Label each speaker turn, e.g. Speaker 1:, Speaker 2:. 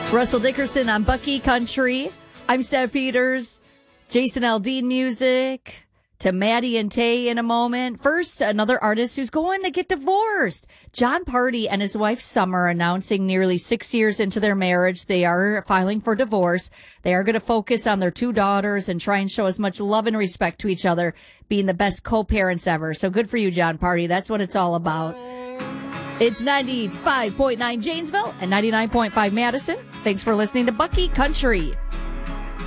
Speaker 1: Russell Dickerson on Bucky Country. I'm Steph Peters. Jason Aldean music to Maddie and Tay in a moment. First, another artist who's going to get divorced. Jon Pardi and his wife Summer announcing nearly 6 years into their marriage, they are filing for divorce. They are going to focus on their 2 daughters and try and show as much love and respect to each other, being the best co-parents ever. So good for you, Jon Pardi. That's what it's all about. It's 95.9 Janesville and 99.5 Madison. Thanks for listening to Bucky Country.